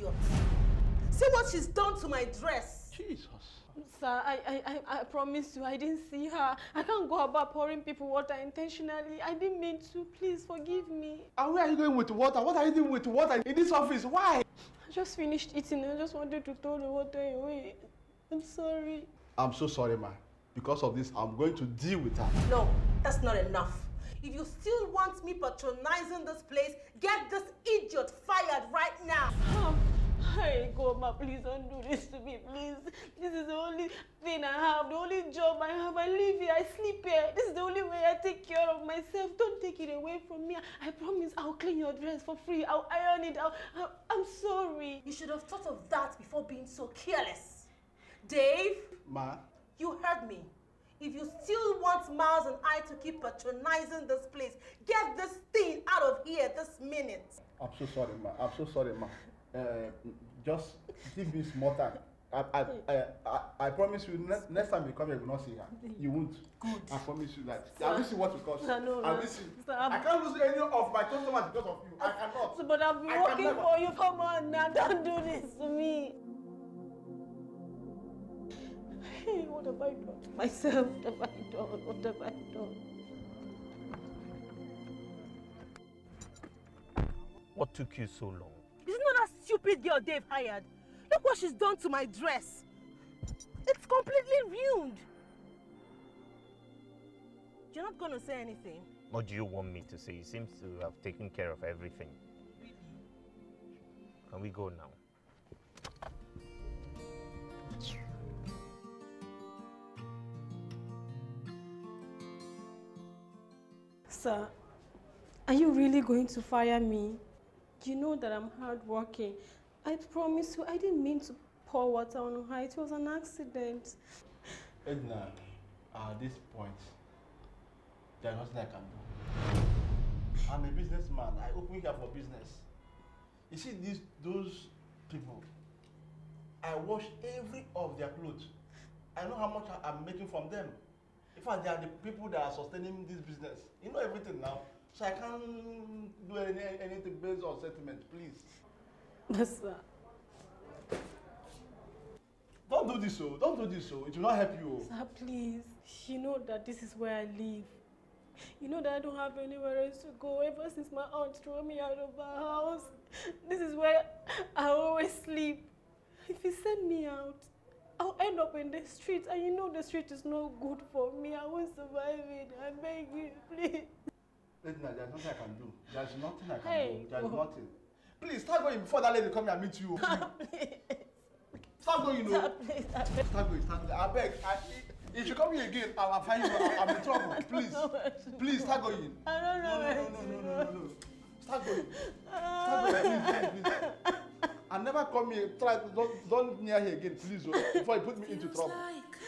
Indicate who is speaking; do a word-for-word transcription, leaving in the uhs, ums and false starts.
Speaker 1: idiot. See what she's done to my dress.
Speaker 2: Jesus.
Speaker 3: Sir, I, I, I promise you, I didn't see her. I can't go about pouring people water intentionally. I didn't mean to. Please forgive me.
Speaker 2: And where are you going with water? What are you doing with water in this office? Why?
Speaker 3: I just finished eating. I just wanted to throw the water away. I'm sorry.
Speaker 2: I'm so sorry, ma. Because of this, I'm going to deal with her.
Speaker 1: No, that's not enough. If you still want me patronizing this place, get this idiot fired right now.
Speaker 3: Um, Hey, Goma, please don't do this to me, please. This is the only thing I have, the only job I have. I live here, I sleep here. This is the only way I take care of myself. Don't take it away from me. I promise I'll clean your dress for free. I'll iron it. I'll, I'll, I'm sorry.
Speaker 1: You should have thought of that before being so careless. Dave?
Speaker 2: Ma?
Speaker 1: You heard me. If you still want Miles and I to keep patronizing this place, get this thing out of here this minute.
Speaker 2: I'm so sorry, ma. I'm so sorry, ma. Uh, just give me small time. I, I, I, I, I promise you, next, next time you come here, you will not see her. You won't.
Speaker 1: Good.
Speaker 2: I promise you that. I will see what it costs.
Speaker 3: No, no,
Speaker 2: I
Speaker 3: no.
Speaker 2: will see.
Speaker 3: Sir,
Speaker 2: I can't lose any of my customers because of you. I cannot.
Speaker 3: So, but I've been
Speaker 2: I
Speaker 3: working
Speaker 2: can
Speaker 3: for you. Come on now, don't do this to me. Hey, what have I done to myself? What have I done? What have I done?
Speaker 4: What took you so long?
Speaker 1: Isn't that that stupid girl Dave hired? Look what she's done to my dress. It's completely ruined. You're not gonna say anything?
Speaker 4: What do you want me to say? He seems to have taken care of everything.
Speaker 1: Really?
Speaker 4: Can we go now?
Speaker 3: Sir, are you really going to fire me? You know that I'm hardworking. I promise you, I didn't mean to pour water on her. It was an accident.
Speaker 2: Edna, at this point, there's nothing I can do. I'm a businessman. I open here for business. You see these those people, I wash every of their clothes. I know how much I'm making from them. In fact, they are the people that are sustaining this business. You know everything now. So I can't do any, anything based on sentiment, please.
Speaker 3: Yes, sir.
Speaker 2: Don't do this, so. Don't do this, so. It will not help you.
Speaker 3: Sir, please. You know that this is where I live. You know that I don't have anywhere else to go ever since my aunt threw me out of our house. This is where I always sleep. If you send me out, I'll end up in the street, and you know the street is no good for me. I won't survive it. I beg you, please.
Speaker 2: Edna, there's nothing I can do. There's nothing I can
Speaker 3: Hey,
Speaker 2: do. There's
Speaker 3: oh.
Speaker 2: nothing. Please, start going before that lady come here and meet you.
Speaker 3: Please.
Speaker 2: Start going, you know.
Speaker 3: Sir, please. I beg.
Speaker 2: Start going, start going. I beg. I, if you come here again, I'll find you. I'm in trouble. Please. Please, start going.
Speaker 3: I don't know
Speaker 2: No,
Speaker 3: where
Speaker 2: no, no,
Speaker 3: to
Speaker 2: no,
Speaker 3: go.
Speaker 2: no, no, no. Start going. Start going, please, please, please. And never come here. Try, don't, don't near here again, please, oh, before you put me into trouble.